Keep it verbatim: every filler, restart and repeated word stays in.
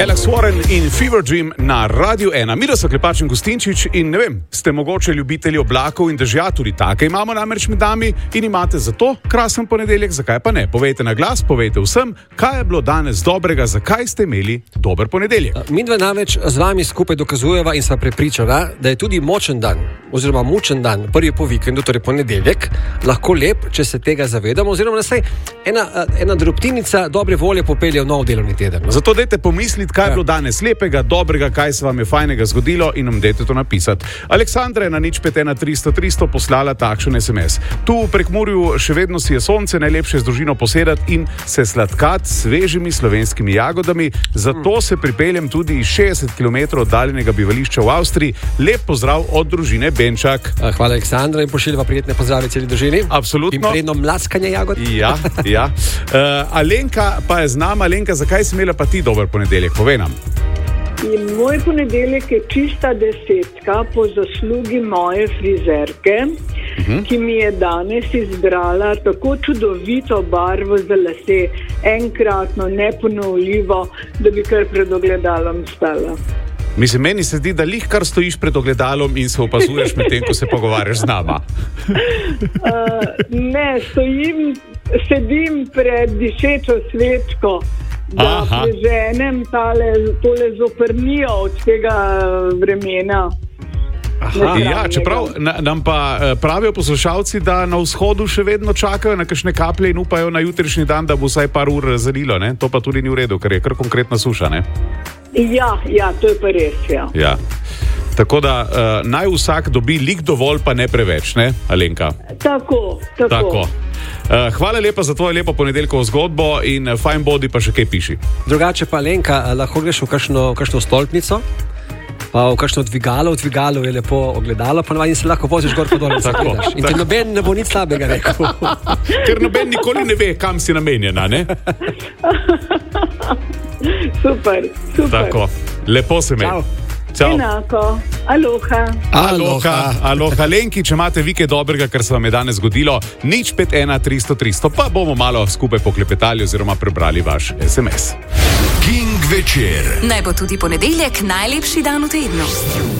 Alex Warren in Fever Dream na Radiu ena. Mi so Klepač in Gustinčič in ne vem, ste mogoče ljubitelji oblakov in dežja, tudi take imamo namreč med nami in imate zato krasen ponedeljek, zakaj pa ne? Povejte na glas, povejte vsem, kaj je bilo danes dobrega, zakaj ste imeli dober ponedeljek. Mi dva namreč z vami skupaj dokazujeva in sva prepričana, da je tudi močen dan, oziroma mučen dan, prvi po vikendu, torej ponedeljek, lahko lep, če se tega zavedamo, oziroma da se ena, ena drobtinica dobre volje popelje v nov delovni teden. Zato dajte pomisliti, kaj je bilo danes lepega, dobrega, kaj se vam je fajnega zgodilo in nam dajte to napisati. Aleksandra je na nič pet ena tristo tristo poslala takšen es em es. Tu v Prekmurju še vedno si je sonce, najlepše z družino posedati in se sladkati s svežimi slovenskimi jagodami. Zato se pripeljem tudi iz šestdeset kilometrov oddaljenega bivališča v Avstriji. Lep pozdrav od družine Benčak. Hvala, Aleksandra, in pošiljava prijetne pozdrave celi družini. Absolutno. In predno mlackanje jagod. Ja, ja. Uh, Alenka pa je z nama. Alenka, zakaj si imela pa ti dober ponedeljek? Povej nam. In moj ponedeljek je čista desetka po zaslugi moje frizerke, uh-huh. ki mi je danes izbrala tako čudovito barvo za lase, enkratno, neponovljivo, da bi kar pred ogledalom stala. Mislim, meni se zdi, da lih kar stojiš pred ogledalom in se opazuješ med tem, ko se pogovarjaš z nama. uh, ne, stojim, sedim pred dišečo svečko, da Aha. preženem tale, tole zoprnijo od tega vremena. Aha, ja, čeprav na, nam pa pravijo poslušalci, da na vzhodu še vedno čakajo na kakšne kaplje in upajo na jutrišnji dan, da bo vsaj par ur zalilo, ne? To pa tudi ni v redu, ker je kar konkretna suša, ne? Ja, ja, to je pa res, ja. Ja. Tako da uh, naj vsak dobi lik dovolj, pa ne preveč, ne, Alenka? Tako, tako. Tako. Uh, hvala lepa za tvojo lepo ponedeljkovo zgodbo in uh, fajn bodi pa še kaj piši. Drugače pa, Alenka, lahko greš v kakšno, kakšno stolpnico, pa v kakšno dvigalo, v dvigalu je lepo ogledalo, pa in se lahko voziš gor po dole. Tako, in ti noben ne bo nič slabega rekel. Ker noben nikoli ne ve, kam si namenjena, ne? Super, super. Tako, lepo se imej. Ciao. Enako, aloha. Aloha, aloha. Lenki, če imate vi kaj dobrega, kar se vam je danes zgodilo, nič pet ena tristo tristo, pa bomo malo skupaj poklepetali oziroma prebrali vaš es em es. King večer. Naj bo tudi ponedeljek najlepši dan v tednu.